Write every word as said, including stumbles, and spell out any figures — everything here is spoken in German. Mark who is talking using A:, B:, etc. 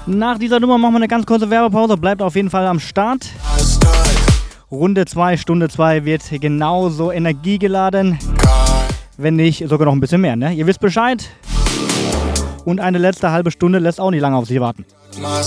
A: Nach dieser Nummer machen wir eine ganz kurze Werbepause. Bleibt auf jeden Fall am Start. Runde zwei, Stunde zwei wird genauso energiegeladen. Wenn nicht, sogar noch ein bisschen mehr, ne? Ihr wisst Bescheid. Und eine letzte halbe Stunde lässt auch nicht lange auf sich warten.